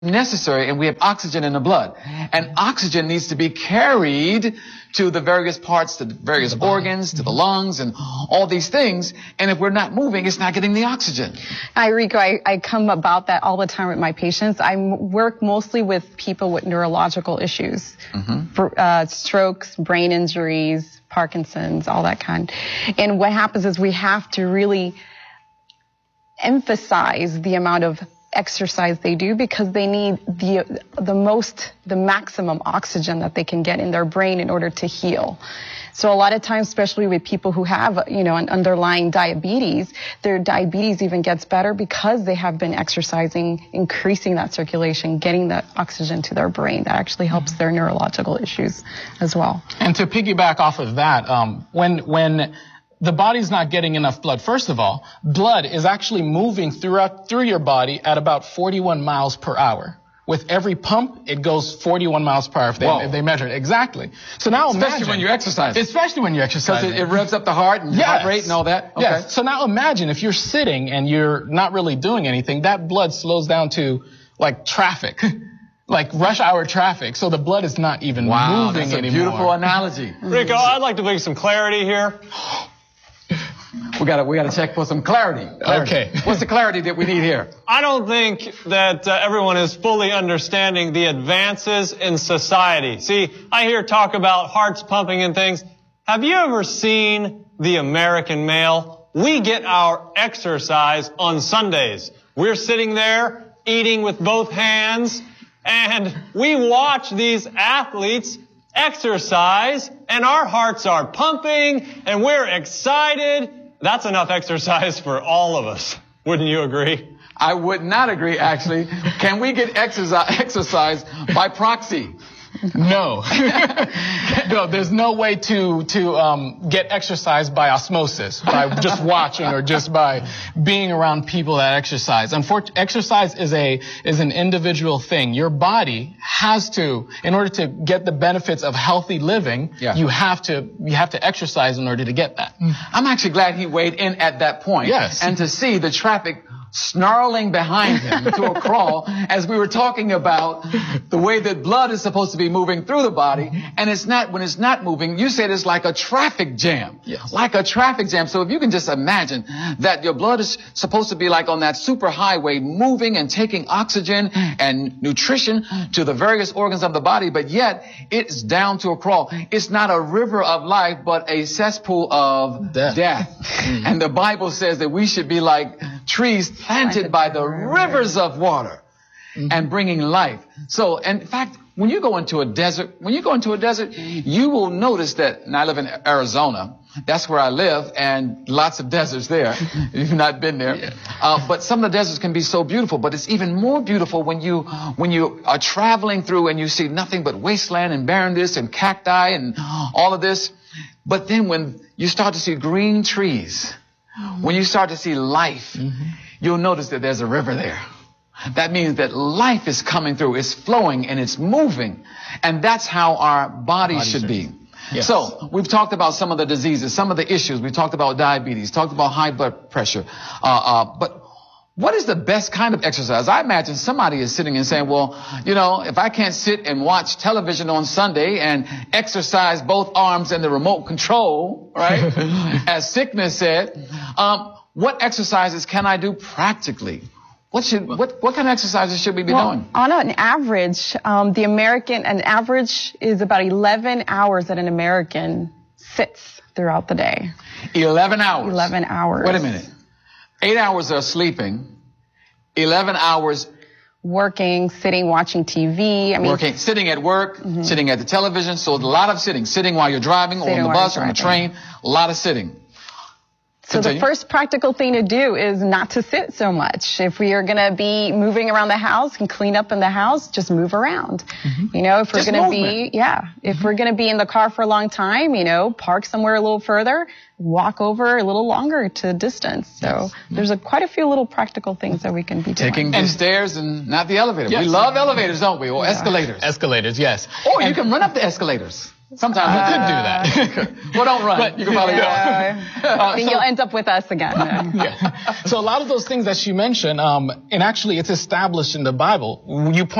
necessary, and we have oxygen in the blood. And oxygen needs to be carried to the various parts, to the various organs, to the lungs, and all these things. And if we're not moving, it's not getting the oxygen. Rico, I come about that all the time with my patients. I work mostly with people with neurological issues, strokes, brain injuries, Parkinson's, all that kind. And what happens is we have to really emphasize the amount of exercise they do, because they need the maximum oxygen that they can get in their brain in order to heal. So a lot of times, especially with people who have, an underlying diabetes, their diabetes even gets better because they have been exercising, increasing that circulation, getting that oxygen to their brain. That actually helps their neurological issues as well. And to piggyback off of that, when the body's not getting enough blood, first of all, blood is actually moving through your body at about 41 miles per hour. With every pump, it goes 41 miles per hour if they measure it. Exactly. So now especially when you're exercising. Especially when you're exercising. Because it revs up the heart and heart rate and all that. Okay. Yes. So now imagine if you're sitting and you're not really doing anything, that blood slows down to like traffic. Like rush hour traffic. So the blood is not even moving that's a anymore. Beautiful analogy. Rico, I'd like to bring some clarity here. We gotta check for some clarity. Okay. What's the clarity that we need here? I don't think that everyone is fully understanding the advances in society. See, I hear talk about hearts pumping and things. Have you ever seen the American male? We get our exercise on Sundays. We're sitting there eating with both hands, and we watch these athletes exercise, and our hearts are pumping, and we're excited. That's enough exercise for all of us. Wouldn't you agree? I would not agree, actually. Can we get exercise by proxy? No. No, there's no way to get exercise by osmosis, by just watching or just by being around people that exercise. Unfortunately, exercise is an individual thing. Your body has to, in order to get the benefits of healthy living, you have to exercise in order to get that. I'm actually glad he weighed in at that point. Yes. And to see the traffic snarling behind him to a crawl as we were talking about the way that blood is supposed to be moving through the body, and it's not. When it's not moving, you said it's like a traffic jam. Yes. Like a traffic jam. So if you can just imagine that your blood is supposed to be like on that super highway, moving and taking oxygen and nutrition to the various organs of the body, but yet it's down to a crawl. It's not a river of life, but a cesspool of death. And the Bible says that we should be like trees planted by the rivers of water and bringing life. So, in fact, when you go into a desert, you will notice that, and I live in Arizona, that's where I live, and lots of deserts there. You've not been there. But some of the deserts can be so beautiful, but it's even more beautiful when you are traveling through and you see nothing but wasteland and barrenness and cacti and all of this. But then when you start to see green trees, when you start to see life, you'll notice that there's a river there. That means that life is coming through, it's flowing, and it's moving. And that's how our bodies should be. Yes. So we've talked about some of the diseases, some of the issues. We talked about diabetes, talked about high blood pressure. But what is the best kind of exercise? I imagine somebody is sitting and saying, well, if I can't sit and watch television on Sunday and exercise both arms and the remote control, right, as Sickness said, what exercises can I do practically? What kind of exercises should we be doing? On an average, an average is about 11 hours that an American sits throughout the day. 11 hours? 11 hours. Wait a minute. 8 hours are sleeping. 11 hours working, sitting, watching TV. Working, sitting at work, sitting at the television. So a lot of sitting. Sitting while you're driving, or on the bus, or on the train. A lot of sitting. So the first practical thing to do is not to sit so much. If we are going to be moving around the house and clean up in the house, just move around. If we're going to be, if we're going to be in the car for a long time, park somewhere a little further, walk over a little longer to distance. So there's quite a few little practical things that we can be doing. Taking the stairs and not the elevator. Yes. We love elevators, don't we? Or escalators. Escalators, yes. Or you can run up the escalators. Sometimes You could do that. Well, don't run. But- You can probably I think you'll end up with us again. Yeah. So a lot of those things that she mentioned, and actually it's established in the Bible. You